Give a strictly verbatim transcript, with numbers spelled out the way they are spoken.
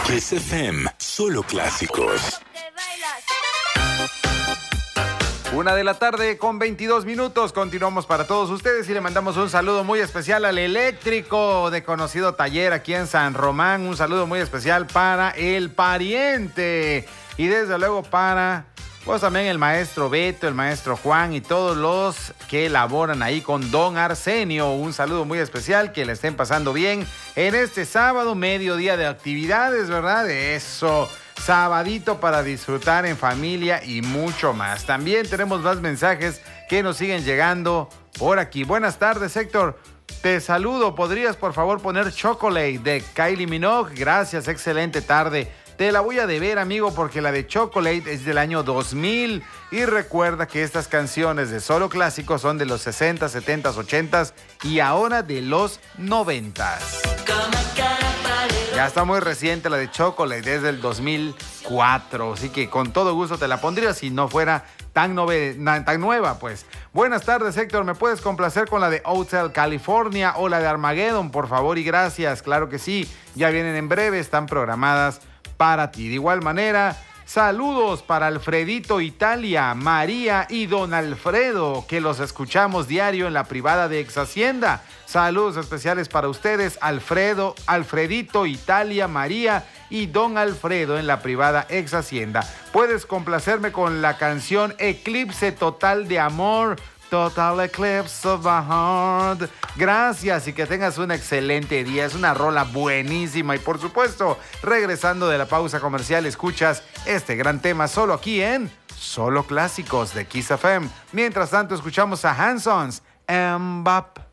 Kiss F M, solo clásicos. Una de la tarde con veintidós minutos. Continuamos para todos ustedes y le mandamos un saludo muy especial al eléctrico de conocido taller aquí en San Román. Un saludo muy especial para el pariente y desde luego para pues también el maestro Beto, el maestro Juan y todos los que laboran ahí con don Arsenio. Un saludo muy especial, que le estén pasando bien en este sábado, mediodía de actividades, ¿verdad? Eso. Sabadito para disfrutar en familia y mucho más. También tenemos más mensajes que nos siguen llegando por aquí. Buenas tardes, Héctor. Te saludo. ¿Podrías, por favor, poner Chocolate de Kylie Minogue? Gracias, excelente tarde. Te la voy a deber, amigo, porque la de Chocolate es del año dos mil. Y recuerda que estas canciones de solo clásicos son de los sesenta, setenta, ochenta y ahora de los noventa. Ya está muy reciente la de Chocolate, desde el dos mil cuatro, así que con todo gusto te la pondría si no fuera tan, nove, tan nueva, pues. Buenas tardes, Héctor, ¿me puedes complacer con la de Hotel California o la de Armageddon, por favor y gracias? Claro que sí, ya vienen en breve, están programadas para ti. De igual manera, saludos para Alfredito Italia, María y don Alfredo, que los escuchamos diario en la privada de Ex Hacienda. Saludos especiales para ustedes, Alfredo, Alfredito Italia, María y don Alfredo en la privada Ex Hacienda. Puedes complacerme con la canción Eclipse Total de Amor, Total Eclipse of the Heart. Gracias y que tengas un excelente día. Es una rola buenísima. Y por supuesto, regresando de la pausa comercial, escuchas este gran tema solo aquí en Solo Clásicos de Kiss F M. Mientras tanto, escuchamos a Hansons, Mbap.